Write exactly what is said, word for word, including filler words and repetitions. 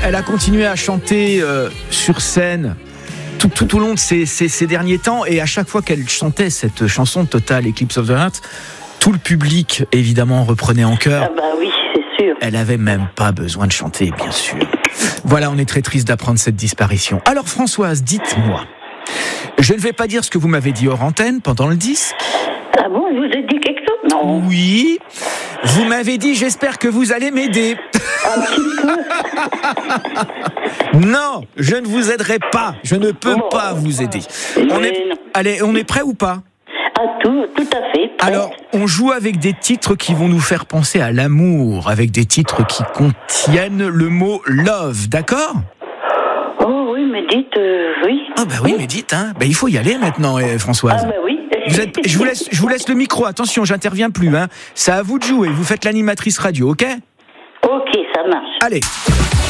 elle a continué à chanter euh, sur scène tout, tout au long de ces, ces, ces derniers temps, et à chaque fois qu'elle chantait cette chanson Total Eclipse of the Heart, tout le public évidemment reprenait en chœur. Ah bah oui, c'est sûr. Elle avait même pas besoin de chanter, bien sûr. Voilà, on est très triste d'apprendre cette disparition. Alors Françoise, dites-moi, je ne vais pas dire ce que vous m'avez dit hors antenne pendant le disque. Ah bon, vous avez dit quelque chose? Non. Oui, vous m'avez dit j'espère que vous allez m'aider. Un petit peu. Non, je ne vous aiderai pas. Je ne peux Bon. pas vous aider. On Mais est, non. allez, on est prêt ou pas? Ah, tout, tout à fait. prête. Alors, on joue avec des titres qui vont nous faire penser à l'amour, avec des titres qui contiennent le mot love, d'accord? Oh oui, mais dites, euh, oui. Ah bah oui, mais dites, hein. Bah, il faut y aller maintenant, eh, Françoise. Ah bah oui. Vous êtes, je vous laisse, je vous laisse le micro. Attention, j'interviens plus, hein. C'est à vous de jouer. Vous faites l'animatrice radio, ok? Ok, ça marche. Allez.